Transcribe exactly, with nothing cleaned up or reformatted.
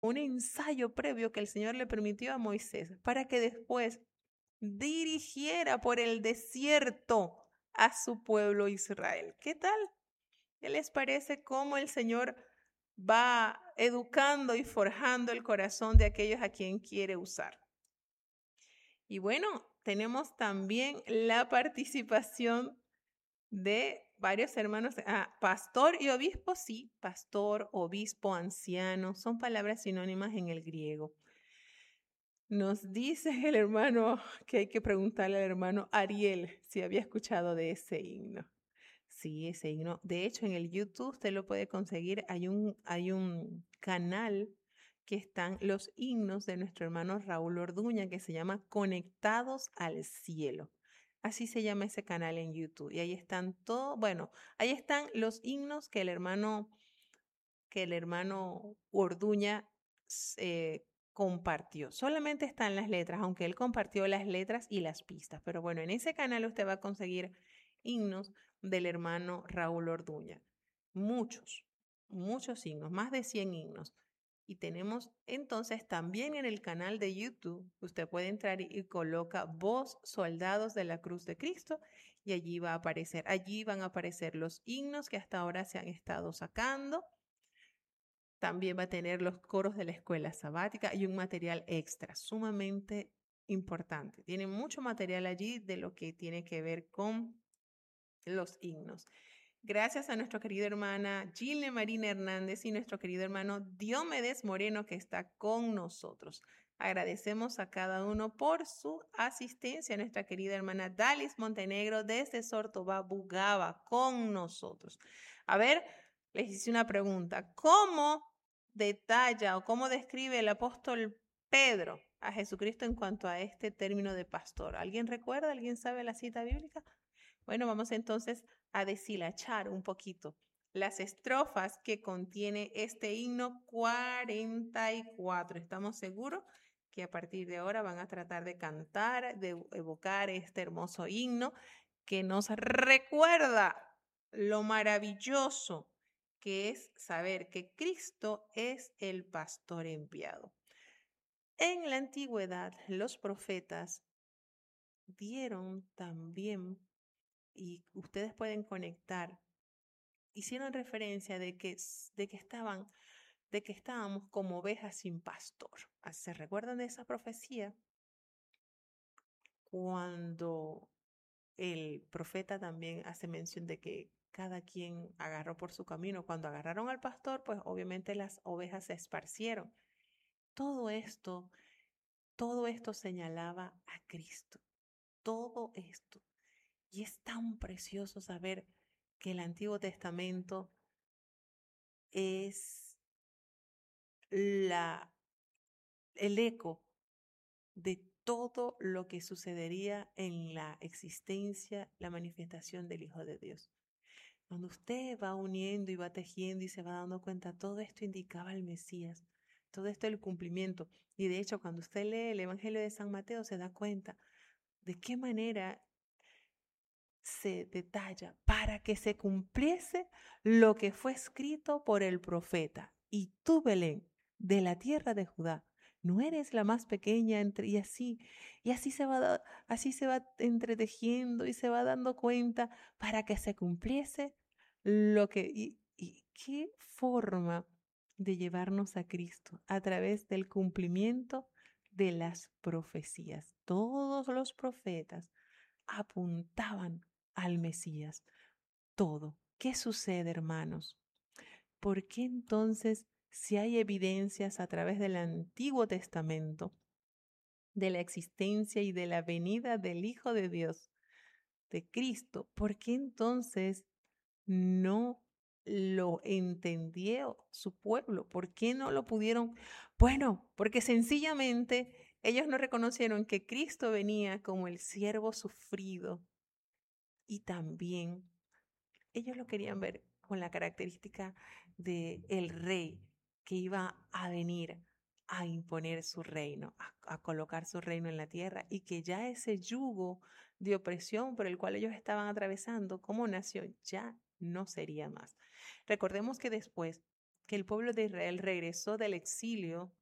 un ensayo previo que el Señor le permitió a Moisés para que después dirigiera por el desierto a su pueblo Israel. ¿Qué tal? ¿Qué les parece cómo el Señor va educando y forjando el corazón de aquellos a quien quiere usar? Y bueno, tenemos también la participación de varios hermanos. Ah, pastor y obispo, sí, pastor, obispo, anciano, son palabras sinónimas en el griego. Nos dice el hermano que hay que preguntarle al hermano Ariel si había escuchado de ese himno. Sí, ese himno. De hecho, en el YouTube usted lo puede conseguir. Hay un, hay un canal que están los himnos de nuestro hermano Raúl Orduña que se llama Conectados al Cielo. Así se llama ese canal en YouTube. Y ahí están todos, bueno, ahí están los himnos que el hermano, que el hermano Orduña eh, compartió. Solamente están las letras, aunque él compartió las letras y las pistas. Pero bueno, en ese canal usted va a conseguir himnos del hermano Raúl Orduña. Muchos, muchos himnos, más de cien himnos. Y tenemos entonces también en el canal de YouTube, usted puede entrar y coloca Voz Soldados de la Cruz de Cristo y allí va a aparecer, allí van a aparecer los himnos que hasta ahora se han estado sacando. También va a tener los coros de la escuela sabática y un material extra sumamente importante. Tiene mucho material allí de lo que tiene que ver con los himnos. Gracias a nuestra querida hermana Gilne Marina Hernández y nuestro querido hermano Diomedes Moreno que está con nosotros. Agradecemos a cada uno por su asistencia. Nuestra querida hermana Dalis Montenegro desde Sortobá, Bugaba, con nosotros. A ver, les hice una pregunta. ¿Cómo detalla o cómo describe el apóstol Pedro a Jesucristo en cuanto a este término de pastor? ¿Alguien recuerda? ¿Alguien sabe la cita bíblica? Bueno, vamos entonces a deshilachar un poquito las estrofas que contiene este himno cuarenta y cuatro. Estamos seguros que a partir de ahora van a tratar de cantar, de evocar este hermoso himno que nos recuerda lo maravilloso que es saber que Cristo es el pastor enviado. En la antigüedad, los profetas dieron también, y ustedes pueden conectar, hicieron referencia de que, de que estaban, de que estábamos como ovejas sin pastor. ¿Se recuerdan de esa profecía? Cuando el profeta también hace mención de que cada quien agarró por su camino. Cuando agarraron al pastor, pues obviamente las ovejas se esparcieron. Todo esto, todo esto señalaba a Cristo. Todo esto. Y es tan precioso saber que el Antiguo Testamento es la, el eco de todo lo que sucedería en la existencia, la manifestación del Hijo de Dios. Cuando usted va uniendo y va tejiendo y se va dando cuenta, todo esto indicaba al Mesías, todo esto el cumplimiento. Y de hecho, cuando usted lee el Evangelio de San Mateo, se da cuenta de qué manera se detalla para que se cumpliese lo que fue escrito por el profeta. Y tú, Belén, de la tierra de Judá, no eres la más pequeña entre, y así, y así se va, así se va entretejiendo y se va dando cuenta para que se cumpliese lo que, y, y qué forma de llevarnos a Cristo a través del cumplimiento de las profecías. Todos los profetas apuntaban al Mesías. Todo. ¿Qué sucede, hermanos? ¿Por qué entonces, si hay evidencias a través del Antiguo Testamento de la existencia y de la venida del Hijo de Dios, de Cristo, por qué entonces no lo entendió su pueblo? ¿Por qué no lo pudieron? Bueno, porque sencillamente ellos no reconocieron que Cristo venía como el siervo sufrido y también ellos lo querían ver con la característica de el rey que iba a venir a imponer su reino, a, a colocar su reino en la tierra y que ya ese yugo de opresión por el cual ellos estaban atravesando como nación ya no sería más. Recordemos que después que el pueblo de Israel regresó del exilio